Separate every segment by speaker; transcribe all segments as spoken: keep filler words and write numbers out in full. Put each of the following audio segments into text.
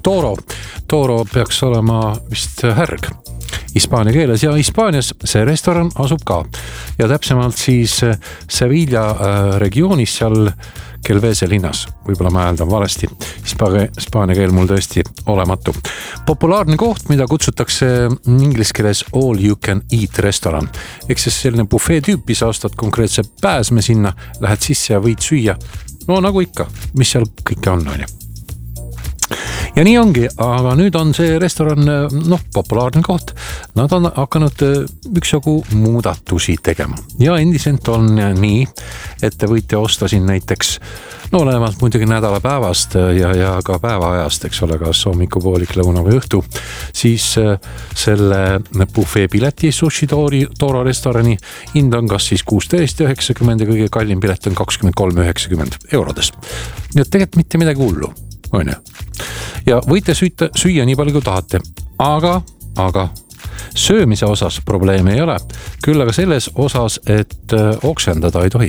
Speaker 1: Toro. Toro peaks olema vist härg hispaania keeles ja Hispaanias see restoran asub ka. Ja täpsemalt siis Sevilla regioonis seal Kelvese linnas. Võib-olla ma hääldan valesti. Hispaania keel mul tõesti olematu. Populaarne koht, mida kutsutakse inglis keeles all you can eat restoran. Eks siis selline buffet tüüpi, sa ostad konkreetse pääsme sinna, lähed sisse ja võid süüa. No nagu ikka, mis seal kõike on, on ju. Ja nii ongi, aga nüüd on see restoran, noh, populaarne koht. Nad on hakanud üksjagu muudatusi tegema. Ja endiselt on nii, et te võite osta siin näiteks, no olemalt muidugi nädala päevast ja, ja ka päevaajast, eks ole, kas hommikupoolik, lõuna või õhtu, siis selle buffet pileti Sushi Toro restorani hind on kas siis kuusteist üheksakümmend ja kõige kallim pilet on kakskümmend kolm üheksakümmend eurodes. Nii et tegelikult mitte midagi hullu. On ju. Ja võite süüa, süüa nii palju kui tahate, aga, aga söömise osas probleeme ei ole, küll aga selles osas, et oksendada ei tohi.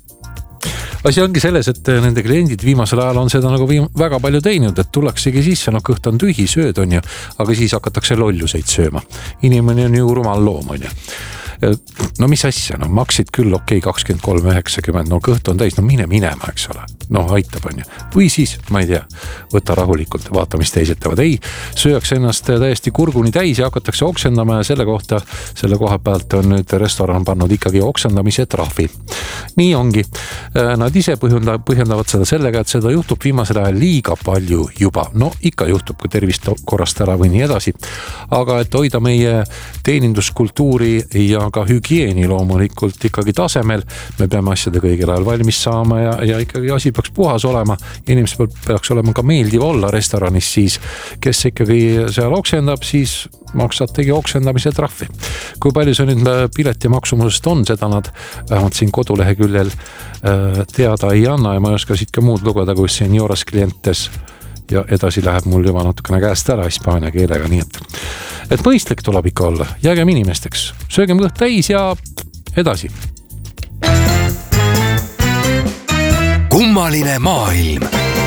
Speaker 1: Asi ongi selles, et nende kliendid viimasel ajal on seda nagu viim- väga palju teinud, et tullaksegi sisse, no kõht on tühi, sööd on ju, aga siis hakatakse lolluseid sööma. Inimene on ju rumal loom, on ju. No mis asja, no maksid küll okei okay, kakskümmend kolm üheksakümmend, no kõht on täis, no mine minema, eks ole. No aitab on ju. Või siis, ma ei tea, võta rahulikult, vaata mis teised teevad. Ei, sööks ennast täiesti kurguni täis ja hakatakse oksendama ja selle kohta, selle koha pealt on nüüd restoran pannud ikkagi oksendamise trahvi. Nii ongi. Nad ise põhjendavad seda sellega, et seda juhtub viimasel ajal liiga palju juba. No ikka juhtub, kui tervist korrast ära või nii edasi. Aga et hoida meie teeninduskultuuri ja ka hügieeni loomulikult ikkagi tasemel, me peame asjade kõigil ajal valmis saama ja, ja ikkagi asi peaks puhas olema. Inimesel peaks olema ka meeldiv olla restoranis siis, kes ikkagi seal oksendab, siis maksategi oksendamise trahvi. Kui palju see nüüd pileti maksumusest on, seda nad vähemalt siin koduleheküljel teada ei anna ja ma ei oska siit ka muud lugeda, kui senioras klientes ja edasi läheb mul juba natukene käest ära hispaania keelega, nii et et mõistlik tuleb ikka olla, jäägem inimesteks, söögem kõht täis ja edasi.
Speaker 2: Kummaline maailm.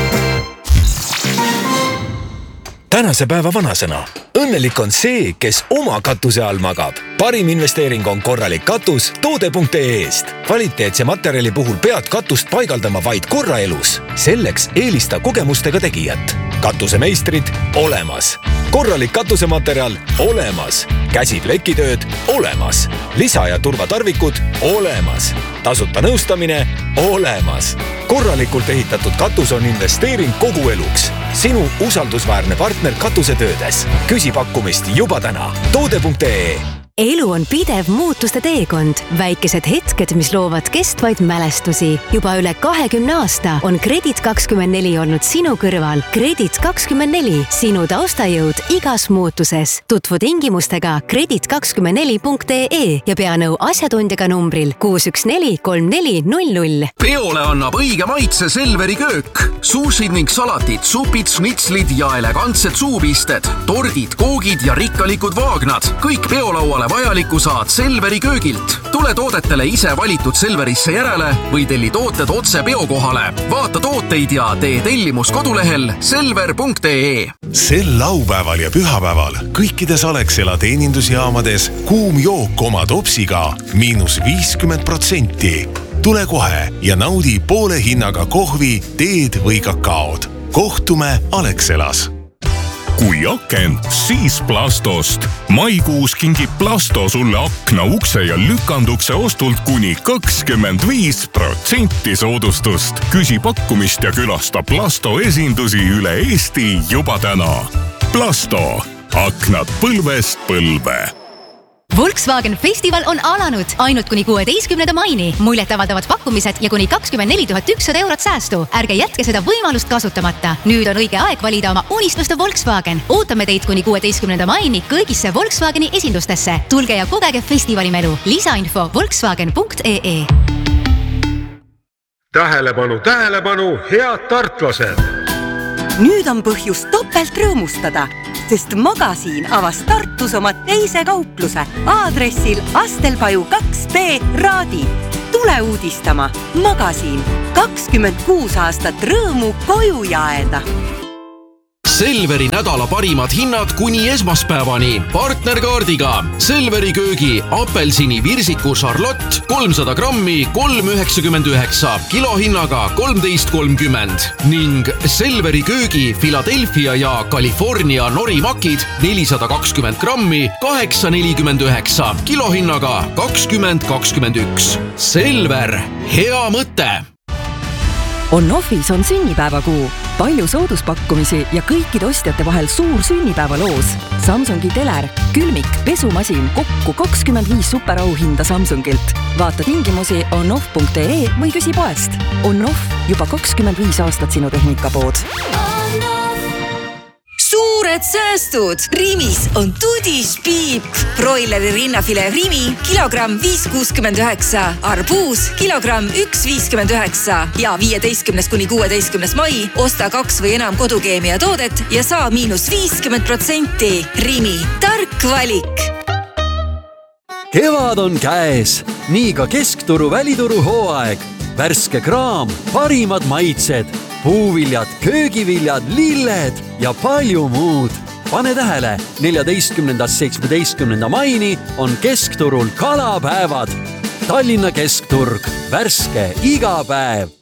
Speaker 2: Tänase päeva vanasõna. Õnnelik on see, kes oma katuse all magab. Parim investeering on korralik katus toode punkt ee-st. Kvaliteetse materjali puhul pead katust paigaldama vaid korra elus. Selleks eelista kogemustega tegijat. Katusemeistrid olemas. Korralik katusematerjal olemas. Käsiplekitööd olemas. Lisa- ja turvatarvikud olemas. Tasuta nõustamine olemas. Korralikult ehitatud katus on investeering kogu eluks. Sinu usaldusväärne partner katusetöödes. Küsi pakkumist juba täna. toode punkt ee.
Speaker 3: Elu on pidev muutuste teekond. Väikesed hetked, mis loovad kestvaid mälestusi. Juba üle kahekümne aasta on Kredit kakskümmend neli olnud sinu kõrval. Kredit kakskümmend neli, sinu taustajõud igas muutuses. Tutvu tingimustega kredit kakskümmend neli punkt ee ja pea nõu asjatundjaga numbril kuus üks neli kolm neli null null.
Speaker 4: Peole annab õige maitse Selveri köök. Suusid ning salatid, supid, snitslid ja elegantsed suupisted, tordid, koogid ja rikkalikud vaagnad. Kõik peolauale vajaliku saad Selveri köögilt. Tule toodetele ise valitud Selverisse järele või telli tooted otse peokohale. Vaata tooteid ja tee tellimus kodulehel selver punkt ee.
Speaker 5: Sel laupäeval ja pühapäeval kõikides Alexela teenindusjaamades kuum jook oma topsiga miinus viiskümmend protsenti. Tule kohe ja naudi poole hinnaga kohvi, teed või kakaod. Kohtume Alexelas.
Speaker 6: Kui aken, siis Plastost. Maikuus kingib Plasto sulle akna, ukse ja lükandukse ostult kuni kakskümmend viis protsenti soodustust. Küsi pakkumist ja külasta Plasto esindusi üle Eesti juba täna. Plasto. Aknad põlvest põlve.
Speaker 7: Volkswagen festival on alanud ainult kuni kuueteistkümnenda maini. Muljet avaldavad pakkumised ja kuni kakskümmend neli tuhat ükssada eurot säästu. Ärge jätke seda võimalust kasutamata. Nüüd on õige aeg valida oma unistuste Volkswagen. Ootame teid kuni kuueteistkümnenda maini kõigisse Volkswageni esindustesse. Tulge ja kogege festivalimälu. Lisainfo volkswagen punkt ee.
Speaker 8: Tähelepanu, tähelepanu, head tartlased!
Speaker 9: Nüüd on põhjus topelt rõõmustada, sest Magasiin avas Tartus oma teise kaupluse aadressil Astelpaju kaks B Raadi. Tule uudistama. Magasiin. kakskümmend kuus aastat rõõmu koju jaeda.
Speaker 4: Selveri nädala parimad hinnad kuni esmaspäevani. Partnerkaardiga Selveri köögi apelsini virsiku Charlotte kolmsada grammi kolm üheksakümmend üheksa, kilohinnaga kolmteist kolmkümmend ning Selveri köögi Philadelphia ja California norimakid nelisada kakskümmend grammi kaheksa nelikümmend üheksa, kilohinnaga kakskümmend kakskümmend üks. Selver, hea mõte!
Speaker 10: On-Offis on sünnipäevakuu. Palju sooduspakkumisi ja kõikide ostjate vahel suur sünnipäevaloos. Samsungi teler, külmik, pesumasin, kokku kakskümmend viis superauhinda Samsungilt. Vaata tingimusi onoff punkt ee või küsi poest. On-Off, juba kakskümmend viis aastat sinu tehnikapood.
Speaker 11: Suured säästud! Rimis on tudis piip. Broileri rinnafile Rimi, kilogramm viis kuuskümmend üheksa. Arbuus, kilogramm üks viiskümmend üheksa. Ja viieteistkümnes kuni kuueteistkümnes mai osta kaks või enam kodukeemia toodet ja saa miinus viiskümmend protsenti. Rimi, tark valik.
Speaker 12: Kevad on käes, nii ka keskturu välituru hooaeg. Värske kraam, parimad maitsed, puuviljad, köögiviljad, lilled ja palju muud. Pane tähele, neljateistkümnendast seitsmeteistkümnenda maini on keskturul kalapäevad. Tallinna keskturg, värske iga päev.